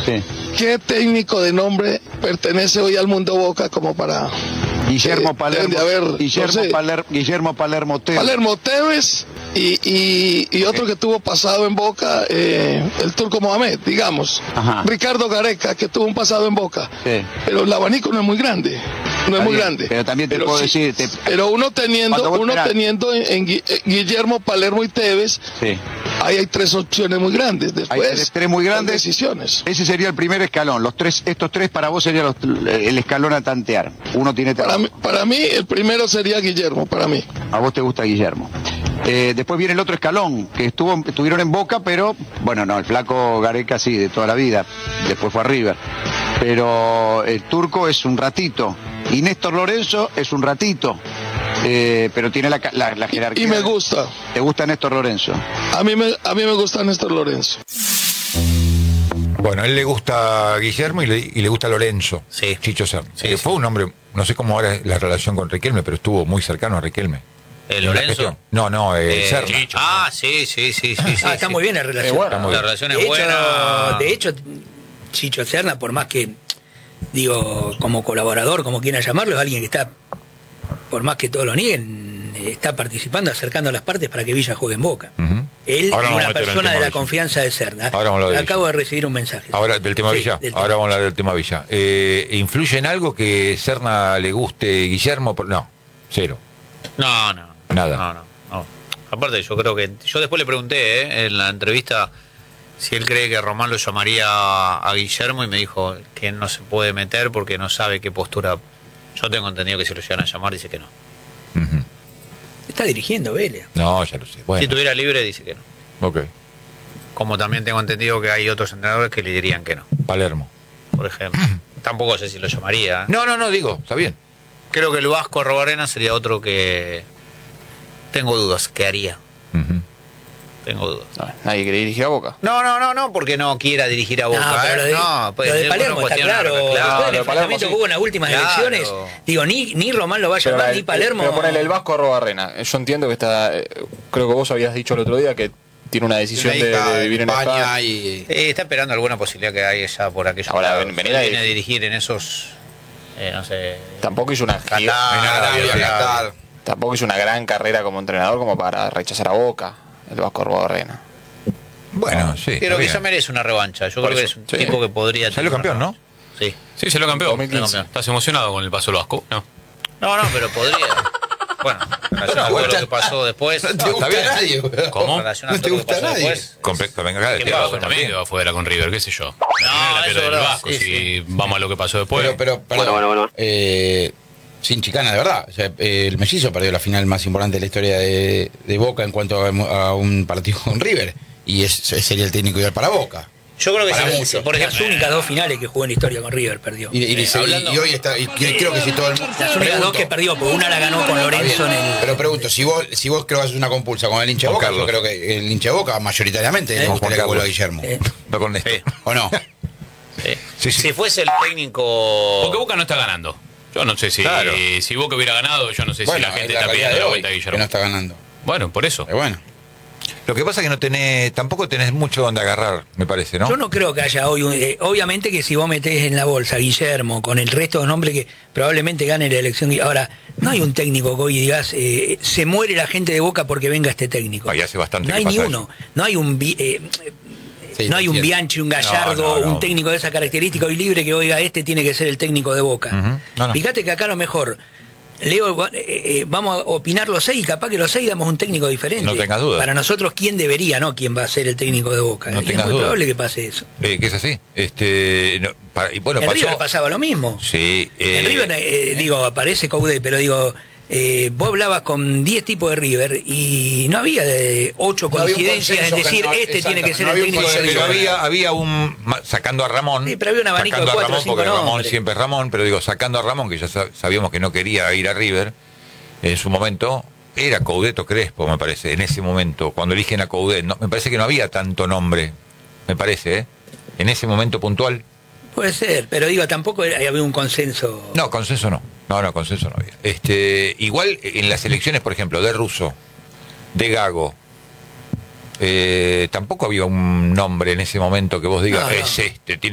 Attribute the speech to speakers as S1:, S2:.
S1: Sí.
S2: ¿Qué técnico de nombre pertenece hoy al mundo Boca como para...
S1: Guillermo Palermo.
S2: deben de haber,
S1: Guillermo Palermo Tevez.
S2: Palermo Tevez y otro que tuvo pasado en Boca, el Turco Mohamed, digamos.
S1: Ajá.
S2: Ricardo Gareca, que tuvo un pasado en Boca.
S1: Sí.
S2: Pero el abanico no es muy grande. No es muy grande.
S1: Pero también te puedo
S2: sí,
S1: decir...
S2: Pero uno teniendo en Guillermo, Palermo y Tevez,
S1: Sí.
S2: ahí hay tres opciones muy grandes. Después,
S1: Hay tres muy grandes.
S2: Decisiones.
S1: Ese sería el primer escalón. Estos tres para vos sería el escalón a tantear. Uno tiene...
S2: Para mí, el primero sería Guillermo, para mí.
S1: A vos te gusta Guillermo. Después viene el otro escalón, que estuvieron en Boca, pero, bueno, no, el flaco Gareca sí, de toda la vida. Después fue a River. Pero el Turco es un ratito. Y Néstor Lorenzo es un ratito. Pero tiene la jerarquía.
S2: Y me gusta.
S1: ¿Te gusta Néstor Lorenzo?
S2: A mí me gusta Néstor Lorenzo.
S3: Bueno, a él le gusta Guillermo y le gusta Lorenzo.
S4: Sí.
S3: Chicho Serna.
S4: Sí,
S3: Fue un hombre, no sé cómo ahora es la relación con Riquelme, pero estuvo muy cercano a Riquelme.
S4: ¿Lorenzo?
S3: No, Serna.
S4: Chicho. Sí.
S5: Está muy bien la relación.
S4: La relación es buena.
S5: De hecho, Chicho Serna, por más que, digo, como colaborador, como quieran llamarlo, es alguien que está, por más que todos lo nieguen, está participando, acercando las partes para que Villa juegue en Boca. Él es una persona de la confianza de Serna. Acabo de recibir un mensaje.
S3: Ahora, del tema Villa. Ahora vamos a hablar del tema Villa. ¿Influye en algo que Serna le guste Guillermo? No, cero.
S4: No.
S3: Nada.
S4: No. Aparte, yo creo que... Yo después le pregunté en la entrevista si él cree que Román lo llamaría a Guillermo y me dijo que no se puede meter porque no sabe qué postura... Yo tengo entendido que si lo llegan a llamar dice que no.
S5: Está dirigiendo Vélez.
S3: No, ya lo sé. Bueno.
S4: Si estuviera libre dice que no.
S3: Ok.
S4: Como también tengo entendido que hay otros entrenadores que le dirían que no.
S3: Palermo.
S4: Por ejemplo. Tampoco sé si lo llamaría.
S3: No, digo, está bien.
S4: Creo que el Vasco Arrobarena sería otro que... Tengo dudas, ¿qué haría? Tengo dudas.
S6: No, nadie quiere dirigir a Boca.
S4: No, porque no quiera dirigir a Boca.
S5: Lo de Palermo está claro. Después del enfrentamiento que hubo en las últimas elecciones, digo, ni Román lo va a llamar, ni Palermo.
S6: Pero ponele el Vasco Arrobarrena. Yo entiendo que está... creo que vos habías dicho el otro día que tiene una decisión de vivir en España.
S4: Y... está esperando alguna posibilidad que hay ya por aquellos.
S6: Ahora,
S4: viene a dirigir en esos... no sé...
S6: Tampoco hizo una... Tampoco hizo una gran carrera como entrenador como para rechazar a Boca, el Vasco Arrobarrena.
S3: Bueno, sí.
S4: Creo que eso merece una revancha. Yo creo que es un tipo que podría...
S3: Salió campeón, ¿no?
S4: Sí.
S7: Sí, se lo campeón. ¿Estás emocionado con el paso del Vasco? No,
S4: pero podría... Bueno, en relación a todo lo que pasó después...
S8: No te gusta a nadie.
S7: ¿Cómo?
S8: No te gusta a nadie.
S7: También quedó afuera con River, qué sé yo. La
S4: eso
S7: pierde el Vasco,
S4: sí,
S7: si vamos a lo que pasó después.
S8: Pero bueno. Sin chicana, de verdad. O sea, el Mellizo perdió la final más importante de la historia de Boca en cuanto a un partido con River. Y sería el técnico ideal para Boca.
S4: Yo creo que
S8: mucho.
S5: Por ejemplo, las únicas dos finales que jugó en la historia con River perdió.
S8: Y hoy está. Y creo que si todo el mundo.
S5: Las únicas dos que perdió, porque una la ganó con Lorenzo en el.
S8: Pero pregunto, si vos creo que haces una compulsa con el hincha de Boca, yo creo que el hincha de Boca mayoritariamente le gustaría que vuelva a Guillermo.
S3: No con esto.
S8: ¿O no?
S3: Sí.
S4: Si fuese el técnico...
S7: Porque Boca no está ganando. Yo no sé si Boca hubiera ganado, yo no sé si la gente está pidiendo la vuelta a Guillermo.
S8: Que no está ganando.
S7: Bueno, por eso.
S8: Pero bueno.
S3: Lo que pasa es que tampoco tenés mucho donde agarrar, me parece, ¿no?
S5: Yo no creo que haya hoy, obviamente que si vos metés en la bolsa a Guillermo con el resto de nombres que probablemente gane la elección, ahora, no hay un técnico que hoy digas, se muere la gente de Boca porque venga este técnico.
S3: Ahí hace bastante.
S5: No hay ni uno, no hay un... no hay un Bianchi, un Gallardo, un técnico de esa característica hoy libre que oiga, este tiene que ser el técnico de Boca. Fíjate que acá a lo mejor, Leo, vamos a opinar los seis y capaz que los seis damos un técnico diferente.
S3: No tengas dudas.
S5: Para nosotros, ¿quién debería, no? ¿Quién va a ser el técnico de Boca?
S3: No tengas
S5: es muy
S3: dudas.
S5: probable que pase eso.
S3: Que es así. Y bueno,
S5: en River pasaba lo mismo.
S3: Sí.
S5: En River, aparece Coudet, pero vos hablabas con 10 tipos de River y no había 8 coincidencias en decir tiene que ser el técnico de River.
S3: Pero había sacando a Ramón.
S5: Sí, pero había un abanico de 4 o 5
S3: porque Ramón
S5: nombres.
S3: siempre es Ramón, pero sacando a Ramón, que ya sabíamos que no quería ir a River, en su momento, era Coudet o Crespo, me parece, en ese momento, cuando eligen a Coudet. No, me parece que no había tanto nombre, me parece, en ese momento puntual.
S5: Puede ser, pero tampoco había un consenso.
S3: No, consenso no. No, consenso no había. Igual en las elecciones, por ejemplo, de Russo, de Gago, tampoco había un nombre en ese momento que vos digas, es este,